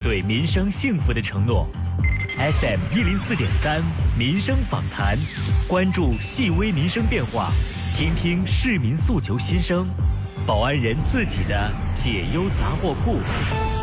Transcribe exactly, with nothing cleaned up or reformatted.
对民生幸福的承诺。F M 一零四点三民生访谈，关注细微民生变化，倾听市民诉求心声，保安人自己的解忧杂货铺。